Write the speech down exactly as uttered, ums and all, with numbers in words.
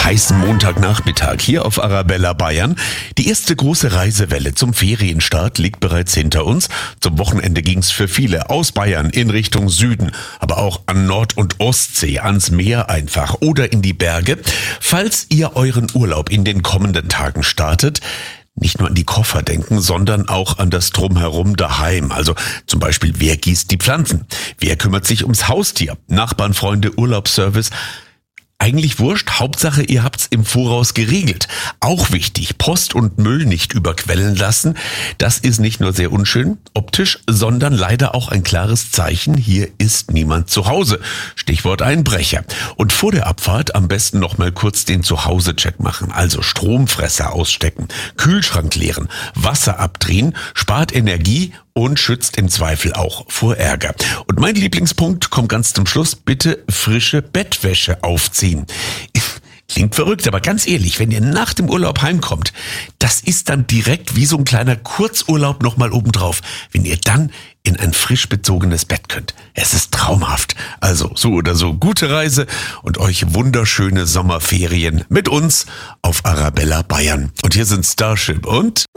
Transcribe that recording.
heißen Montagnachmittag hier auf Arabella Bayern. Die erste große Reisewelle zum Ferienstart liegt bereits hinter uns. Zum Wochenende ging's für viele aus Bayern in Richtung Süden, aber auch an Nord- und Ostsee, ans Meer einfach oder in die Berge. Falls ihr euren Urlaub in den kommenden Tagen startet, nicht nur an die Koffer denken, sondern auch an das Drumherum daheim. Also zum Beispiel, wer gießt die Pflanzen? Wer kümmert sich ums Haustier? Nachbarn, Freunde, Urlaubsservice? Eigentlich wurscht, Hauptsache ihr habt's im Voraus geregelt. Auch wichtig, Post und Müll nicht überquellen lassen. Das ist nicht nur sehr unschön optisch, sondern leider auch ein klares Zeichen, hier ist niemand zu Hause. Stichwort Einbrecher. Und vor der Abfahrt am besten noch mal kurz den Zuhause-Check machen. Also Stromfresser ausstecken, Kühlschrank leeren, Wasser abdrehen, spart Energie und schützt im Zweifel auch vor Ärger. Und mein Lieblingspunkt kommt ganz zum Schluss. Bitte frische Bettwäsche aufziehen. Klingt verrückt, aber ganz ehrlich, wenn ihr nach dem Urlaub heimkommt, das ist dann direkt wie so ein kleiner Kurzurlaub nochmal obendrauf, wenn ihr dann in ein frisch bezogenes Bett könnt. Es ist traumhaft. Also so oder so, gute Reise und euch wunderschöne Sommerferien mit uns auf Arabella Bayern. Und hier sind Starship und